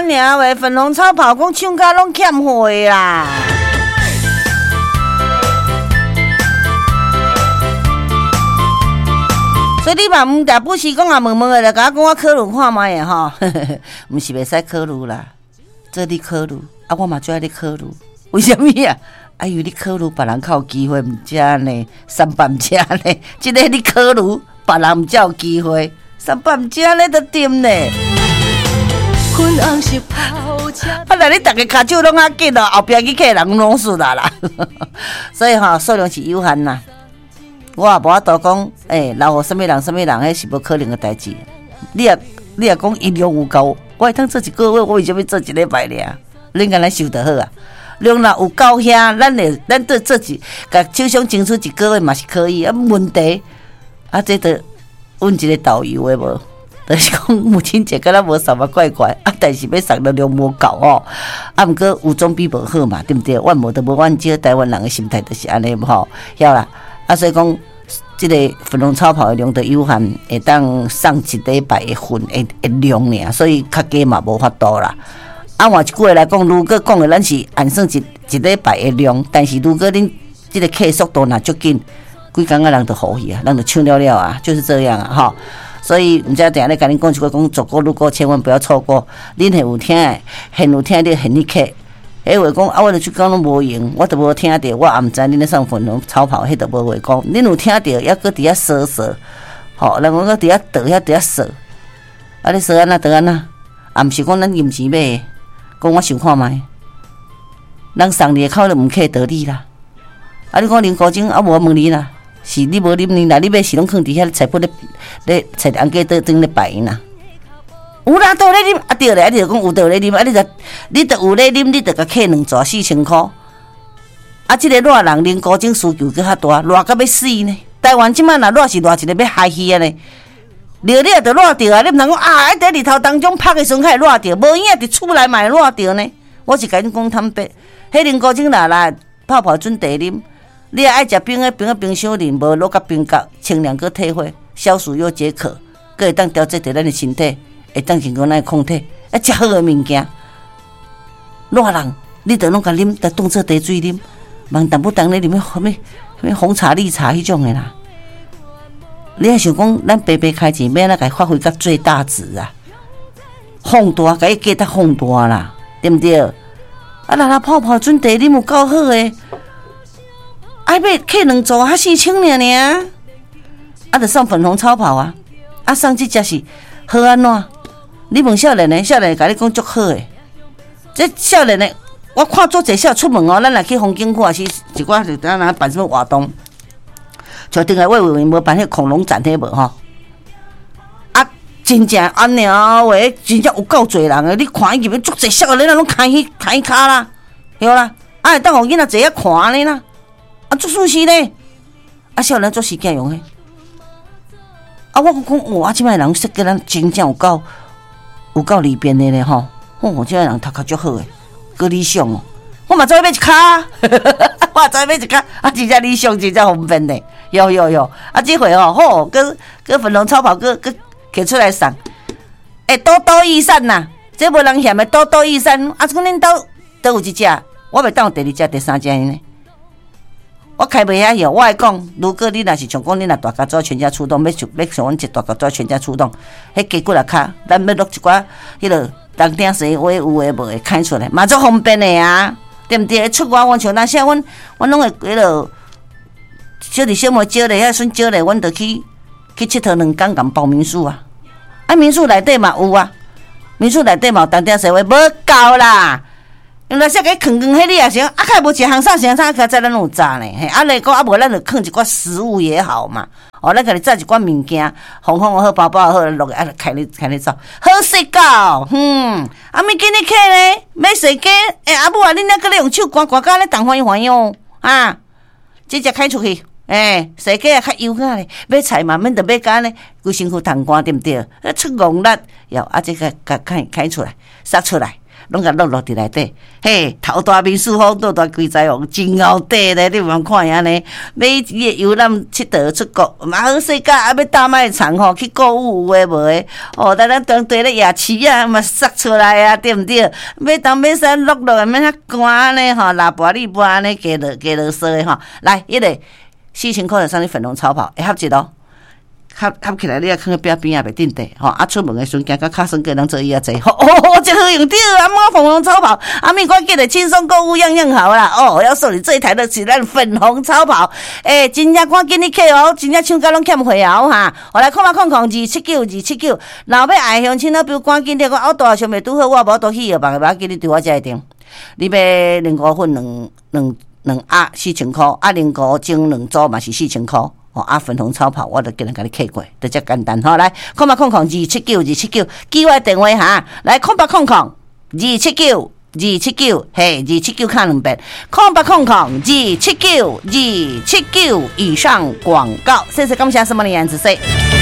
尔喂，粉红超跑讲唱歌拢欠货啦。所以你嘛唔但不是讲啊，问的，就甲我讲我考虑看卖的吼，唔是袂使考虑啦，这你考虑，啊，我嘛最爱你考虑，为什么啊？因为你考虑别人较有机会，唔只呢，三八唔只呢，即个你考虑别人唔只有机会，三八唔只呢都点呢？啊！那你大家骹手拢啊紧咯，后壁去客人拢输啦啦，所以吼数量是有限啦。我也无法度讲，留互什么人，迄是无可能的代志。你也讲伊量有够，我会通做一个月，我为什么做一礼拜尔？恁敢若想得好啊？量若有够遐，咱对做一，甲手上争取一个月嘛是可以啊。问题啊，这得问一个导游的无？就是讲母亲节敢若无送嘛怪怪啊，但是要送的量无够哦。啊，毋过有总比无好嘛，对不对？阮无就无阮这台湾人的心态就是安尼吼，晓啦。啊，所以讲，这个粉红超跑的量就有限，会当送一礼拜的份的量尔，所以较加嘛无法度啦。啊，换一句话来讲，如果讲的咱是按算一礼拜的量，但是如果恁这个客速度若足紧，几工仔人就好去啊，人就抢了了啊，就是这样啊，哈。所以唔知定下咧，甲恁讲一句，讲走过路过千万不要错过。恁系有听的，很有听的，很你客。迄话讲啊，我著去讲拢无用，我都无听到，我也毋知恁咧上粉红超跑，迄都无话讲。恁有听到，抑搁伫遐说，吼，人讲搁伫遐倒遐伫遐说，啊，你说安那倒安那，啊，毋是讲咱用钱买，讲我想看卖，人送你的口就毋客倒你啦。啊，你讲啉高精啊，无问你啦。是你无啉啉啦，你买是拢放伫遐菜铺咧菜红鸡桌顶咧摆啦。有啦，倒咧啉啊对咧，啊你就讲有倒咧啉，啊你就有咧啉，你就甲客2逝4000块。啊，即个热人啉高精需求搁较大，热甲要死呢。台湾即摆若热是热一个要害去啊呢。热你也着热着啊，你毋通讲啊，伫日头当中晒的时阵较会热着，无影伫厝内嘛会热着呢。我是甲恁讲坦白，迄啉高精啦，泡泡水茶啉。你也爱食冰的，冰箱啉，无落甲冰角，清凉搁退火，消暑又解渴，搁会当调节着咱的身体，会当成功咱的抗体，啊，食好的物件。热人，你着拢甲啉，着当做茶水啉，茫淡不淡咧啉什么红茶、绿茶迄种的啦。你也想讲，咱白白开钱，要哪甲发挥到最大值啊？放大，甲伊加得放大啦，对不对？啊，那泡泡水茶啉有够好诶。爱买客2组还4000尔，啊，着送粉红超跑啊，啊，送这只是好安怎？你问少年的，少年甲你讲足好诶。这少年的，我看做者少出门哦，咱来去风景区，是一寡是咱来办什么活动，像顶下我无办迄恐龙展迄无吼，啊，真正安尼啊喂，真正有够侪人诶！你看伊入面足侪少年，拢开骹啦，对啦，啊，会当互囡仔坐遐看咧啦。啊，做顺时咧，啊，少年做时间用诶。啊，我讲哇，即摆人设计咱真正有够里边的咧吼。哦，即摆人头壳足好诶，够理想哦。我嘛做买一卡，我也做买一卡，啊，真正理想，真正方便咧。有，啊，这回哦，好，跟粉红超跑，跟摕出来送。多多益善呐，这无人嫌诶，多多益善。啊，讲恁都有一只，我袂当有第2只、第3只呢。我开袂遐药，我会讲，如果你若是像讲，你若大家做全家出动，要像阮一大家做全家出动，迄价骨来卡，咱要落一寡迄落当顶洗话有诶无诶开出来，嘛足方便诶啊，对毋对？出外阮像那些阮拢会迄落小弟小妹招咧，遐孙招咧，阮就去佚佗2天共报民宿啊，啊民宿内底嘛有啊，民宿内底嘛有当顶洗话，无够啦。用来说给啃迄你也行，啊，较无一项啥啥，较在咱有炸呢，嘿，啊来讲啊无咱就啃一寡食物也好嘛，哦，咱甲你炸一寡物件，红好，包包好，落啊开你走，好势到，啊咪今日客咧，买水鸡，阿母啊，恁那个咧用手刮甲咧动欢喜哦，啊，直接开出去，水鸡啊较油啊咧，买菜嘛免得买干咧，规身躯通干对不对？出戆力，要啊这个开出来，杀出来。 拢甲落伫内底。嘿，头大面书风，肚大规财王，真后底咧！你望看安尼，买伊个游览佚佗出国，嘛好势价，啊要搭卖场吼去购物有诶无诶？哦，咱当地咧夜市啊，嘛杀出来啊，对毋对？买东买西落落，免遐寒安尼吼，拉跋哩跋安尼加落说诶吼。来，迄个4000块就送你粉红超跑，会合一咯。合起来，你啊放喺边啊，袂顶地吼。啊，出门的时阵，惊到脚酸，个人做伊啊济。哦，真好用对啊！抹粉红超跑，咪赶紧的轻松购物样样好啦。哦，要送你这一台的是咱粉红超跑。真正赶紧你客哦，真正抢到拢欠货哦哈。我来279，若要爱乡亲，比如赶紧的，我大想袂拄好，我无倒去药房，要记你对我遮一定。你要零股份两鸭4000块，啊零股精2组嘛是4000块。粉红超跑，我都今日甲你客过，就遮简单吼。来，0800279279，记我电话哈。来，0800279279，嘿，279卡2遍，0800279279以上广告。谢谢感谢什么的颜值？